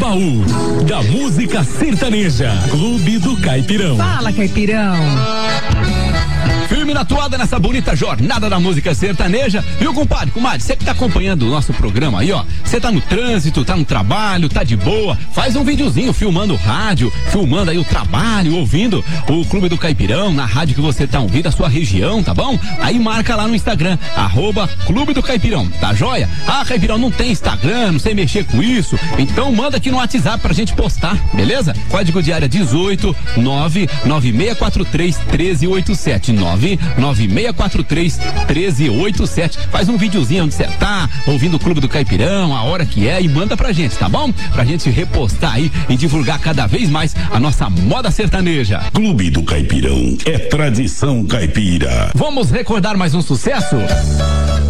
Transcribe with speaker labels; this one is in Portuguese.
Speaker 1: baú da música sertaneja. Clube do Caipirão.
Speaker 2: Fala, Caipirão.
Speaker 3: Firme na toada nessa bonita jornada da música sertaneja. Viu, compadre? Comadre, você que tá acompanhando o nosso programa aí, ó. Você tá no trânsito, tá no trabalho, tá de boa. Faz um videozinho filmando o rádio, filmando aí o trabalho, ouvindo o Clube do Caipirão, na rádio que você tá ouvindo, a sua região, tá bom? Aí marca lá no Instagram, @Clube do Caipirão, tá joia? Ah, Caipirão, não tem Instagram, não sei mexer com isso. Então manda aqui no WhatsApp pra gente postar, beleza? Código de área 18 99643 1387 99643 1387. Faz um videozinho onde você tá, ouvindo o Clube do Caipirão, a hora que é, e manda pra gente, tá bom? Pra gente repostar aí e divulgar cada vez mais a nossa moda sertaneja.
Speaker 1: Clube do Caipirão é tradição caipira.
Speaker 3: Vamos recordar mais um sucesso?